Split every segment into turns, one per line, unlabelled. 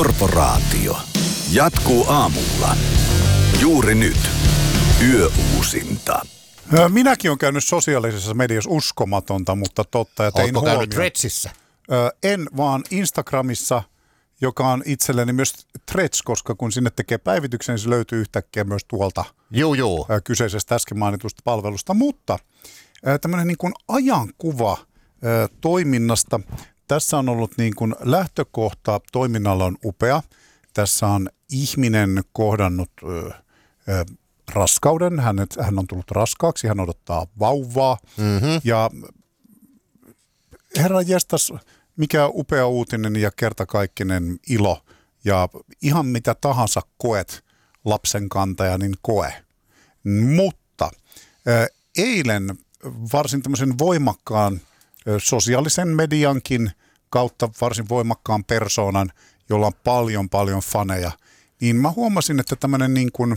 Korporaatio jatkuu aamulla. Juuri nyt. Yöuusinta.
Minäkin olen käynyt sosiaalisessa mediassa, uskomatonta, mutta totta. Ja tein
oletko
huomioon.
käynyt Threadsissa?
En, vaan Instagramissa, joka on itselleni myös Threads, koska kun sinne tekee päivityksen, niin se löytyy yhtäkkiä myös tuolta kyseisestä äsken mainitusta palvelusta. Mutta tämmöinen niin kuin ajankuva toiminnasta. Tässä on ollut niin kuin lähtökohta, toiminnalla on upea. Tässä on ihminen kohdannut raskauden, hän on tullut raskaaksi, hän odottaa vauvaa. Ja herra jestas, mikä upea uutinen ja kertakaikkinen ilo ja ihan mitä tahansa koet lapsen kantaja, niin koe. Mutta eilen varsin tämmöisen voimakkaan sosiaalisen mediankin kautta varsin voimakkaan persoonan, jolla on paljon faneja, niin mä huomasin, että tämmöinen niin kuin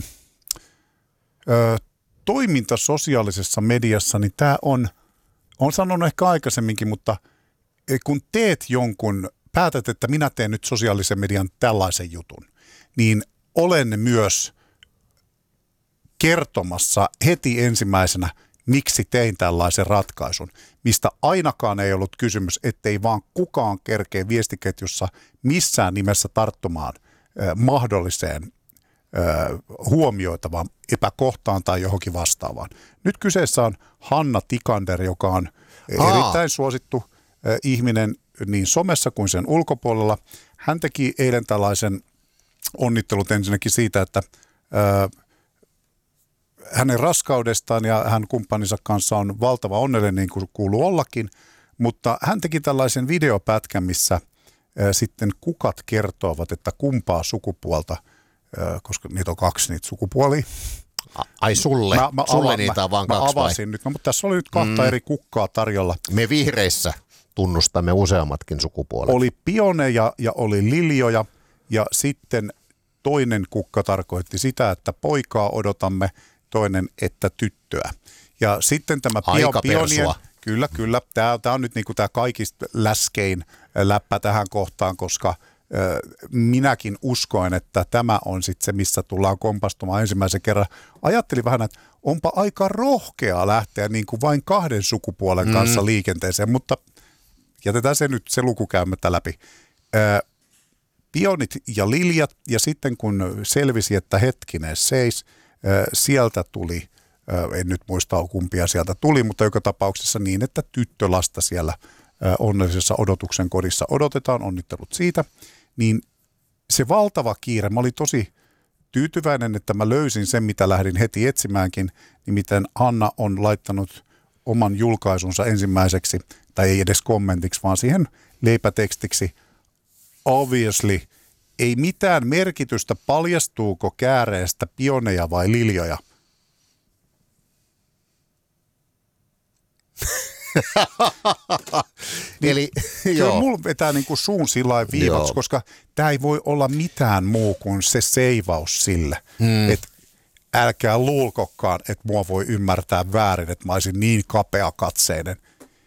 toiminta sosiaalisessa mediassa, niin tämä on sanonut ehkä aikaisemminkin, mutta kun päätät, että minä teen nyt sosiaalisen median tällaisen jutun, niin olen myös kertomassa heti ensimmäisenä, miksi tein tällaisen ratkaisun, mistä ainakaan ei ollut kysymys, ettei vaan kukaan kerkee viestiketjussa missään nimessä tarttumaan mahdolliseen huomioitavaan epäkohtaan tai johonkin vastaavaan. Nyt kyseessä on Hanna Tikander, joka on erittäin suosittu ihminen niin somessa kuin sen ulkopuolella. Hän teki eilen tällaisen onnittelut ensinnäkin siitä, että hänen raskaudestaan ja hän kumppaninsa kanssa on valtava onnellinen, niin kuin kuuluu ollakin, mutta hän teki tällaisen videopätkän, missä sitten kukat kertovat, että kumpaa sukupuolta, koska niitä on kaksi niitä sukupuolia.
Ai sulle? Sulle niitä on vaan kaksi
avasin nyt, mutta tässä oli nyt kahta eri kukkaa tarjolla.
Me vihreissä tunnustamme useammatkin sukupuolet.
Oli pioneja ja oli liljoja ja sitten toinen kukka tarkoitti sitä, että poikaa odotamme, toinen, että tyttöä. Ja sitten tämä pionien, kyllä, tämä on nyt niin kuin tämä kaikista läskein läppä tähän kohtaan, koska minäkin uskoin, että tämä on sitten se, missä tullaan kompastumaan ensimmäisen kerran. Ajattelin vähän, että onpa aika rohkeaa lähteä niin kuin vain kahden sukupuolen kanssa liikenteeseen, mutta jätetään se nyt se luku käymättä läpi. Pionit ja liljat, ja sitten kun selvisi, että hetkinen seis, sieltä tuli, en nyt muista kumpia sieltä tuli, mutta joka tapauksessa niin, että tyttölasta siellä onnellisessa odotuksen kodissa odotetaan, onnittelut siitä, niin se valtava kiire, mä olin tosi tyytyväinen, että mä löysin sen, mitä lähdin heti etsimäänkin, nimittäin Hanna on laittanut oman julkaisunsa ensimmäiseksi, tai ei edes kommentiksi, vaan siihen leipätekstiksi, obviously, ei mitään merkitystä, paljastuuko kääreestä pioneja vai liljoja.
Eli
joo. Mulla vetää niin kuin suun sillain viivaksi, koska tämä ei voi olla mitään muu kuin se seivaus sille. Että älkää luulkokaan, että mua voi ymmärtää väärin, että mä olisin niin kapeakatseinen.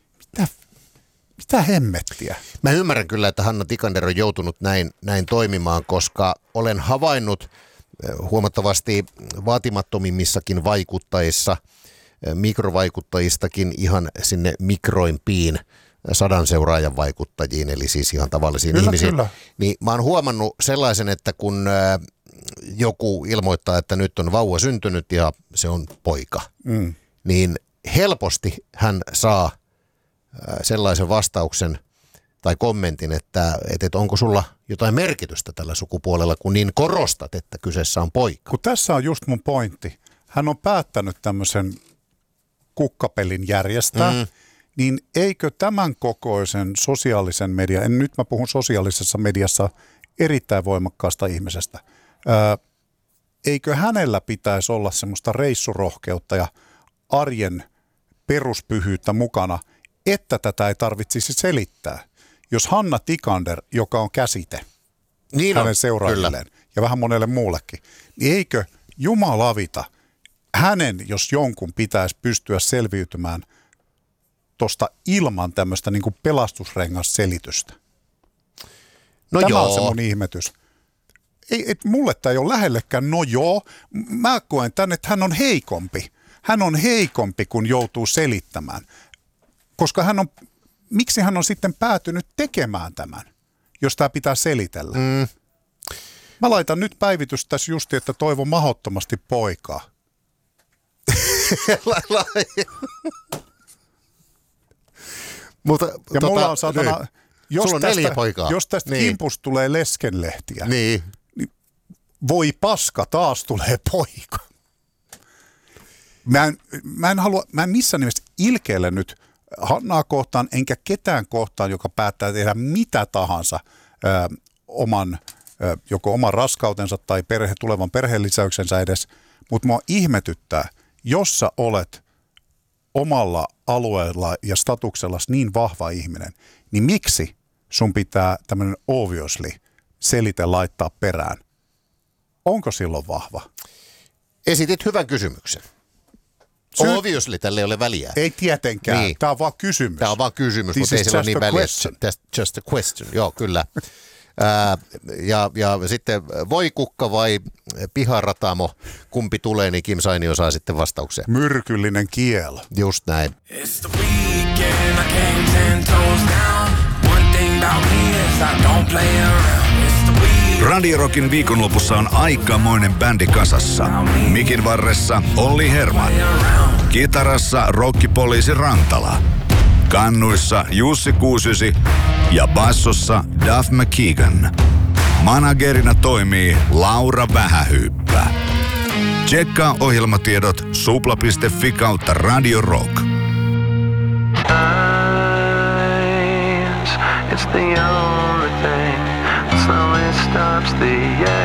Mitä hemmettiä?
Mä ymmärrän kyllä, että Hanna Tikander on joutunut näin toimimaan, koska olen havainnut huomattavasti vaatimattomimmissakin vaikuttajissa, mikrovaikuttajistakin ihan sinne mikroimpiin 100 seuraajan vaikuttajiin, eli siis ihan tavallisiin ihmisiin. Kyllä. Niin mä oon huomannut sellaisen, että kun joku ilmoittaa, että nyt on vauva syntynyt ja se on poika, niin helposti hän saa sellaisen vastauksen tai kommentin, että onko sulla jotain merkitystä tällä sukupuolella, kun niin korostat, että kyseessä on poika.
Kun tässä on just mun pointti. Hän on päättänyt tämmöisen kukkapelin järjestää, niin eikö tämän kokoisen sosiaalisen median, nyt mä puhun sosiaalisessa mediassa erittäin voimakkaasta ihmisestä, eikö hänellä pitäisi olla semmoista reissurohkeutta ja arjen peruspyhyyttä mukana, että tätä ei tarvitsisi selittää. Jos Hanna Tikander, joka on käsite niin hänen seuraajilleen ja vähän monelle muullekin, niin eikö jumalavita hänen, jos jonkun pitäisi pystyä selviytymään tuosta ilman tämmöistä niin kuin pelastusrengasselitystä?
No
Tämä
joo.
on se mun ihmetys. mulle tämä ei ole lähellekään, no joo, mä koen tämän, että hän on heikompi. Hän on heikompi, kun joutuu selittämään, koska miksi hän on sitten päätynyt tekemään tämän, jos tämä pitää selitellä? Mä laitan nyt päivitys tässä justi, että toivon mahdottomasti poikaa.
Mutta,
ja mulla on satana, jos tästä
niin.
kimpusta tulee leskenlehtiä,
niin
voi paska, taas tulee poika. Mä en missään nimessä ilkeile nyt Hannaa kohtaan, enkä ketään kohtaan, joka päättää tehdä mitä tahansa joko oman raskautensa tai tulevan perheenlisäyksensä edes, mutta mua ihmetyttää, jos sä olet omalla alueella ja statuksellasi niin vahva ihminen, niin miksi sun pitää tämmöinen obviously selite laittaa perään? Onko silloin vahva?
Esitit hyvän kysymyksen. Obviously tälle ei ole väliä.
Ei tietenkään. Niin. Tämä on vaan kysymys.
Tämä on vaan kysymys, mutta ei sillä ole niin väliä. Just a question. Joo, kyllä. Ja sitten voikukka vai piharatamo, kumpi tulee, niin Kim Sainio saa sitten vastauksen.
Myrkyllinen kielo.
Just näin.
Radio Rockin viikonlopussa on aikamoinen bändi kasassa. Mikin varressa Olli Herman. Kitarassa rokkipoliisi Rantala. Kannuissa Jussi Kuusysi ja bassossa Duff McKeegan. Managerina toimii Laura Vähähyyppä. Tsekkaa ohjelmatiedot supla.fi/Radio Rock.
It's the only thing that slowly stops the